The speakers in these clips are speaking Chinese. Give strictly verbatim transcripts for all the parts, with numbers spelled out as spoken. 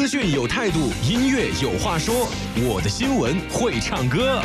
资讯有态度，音乐有话说。我的新闻会唱歌。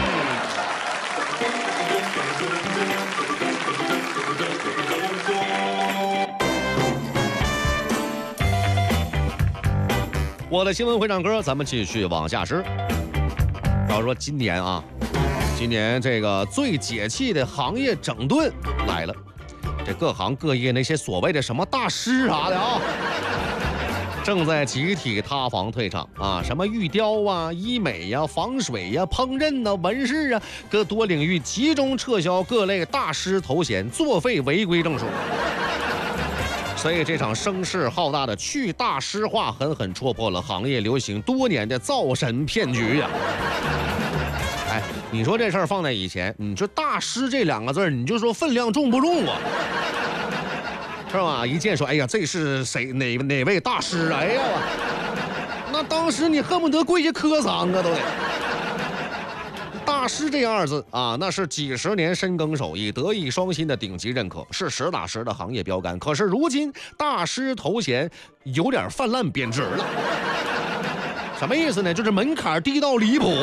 我的新闻会唱歌，咱们继续往下说。要说今年啊，今年这个最解气的行业整顿来了，这各行各业那些所谓的什么大师啥的啊，正在集体塌房退场啊！什么玉雕啊、医美呀、啊、防水呀、啊、烹饪呐、啊、纹饰啊，各多领域集中撤销各类大师头衔，作废违规证书。所以这场声势浩大的去大师化狠狠戳破了行业流行多年的造神骗局呀、啊！哎，你说这事儿放在以前，你说大师这两个字，你就说分量重不重啊？是吧？一见说，哎呀，这是谁哪哪位大师？哎呀，那当时你恨不得跪下磕三个都得。大师这二字啊，那是几十年深耕手艺、德艺双馨的顶级认可，是实打实的行业标杆。可是如今，大师头衔有点泛滥贬值了。什么意思呢？就是门槛低到离谱，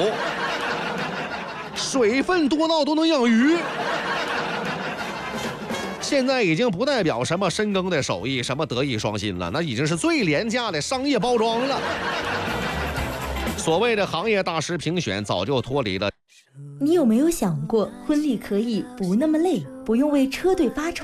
水分多到都能养鱼。现在已经不代表什么深耕的手艺，什么德艺双馨了，那已经是最廉价的商业包装了。所谓的行业大师评选早就脱离了。 你有没有想过，婚礼可以不那么累，不用为车队发愁？